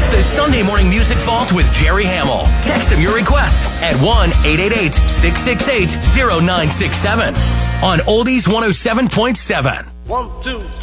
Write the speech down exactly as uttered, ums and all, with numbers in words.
the Sunday Morning Music Vault with Jerry Hamill. Text him your request at one eight eight eight, six six eight, zero nine six seven on Oldies one oh seven point seven. One, two,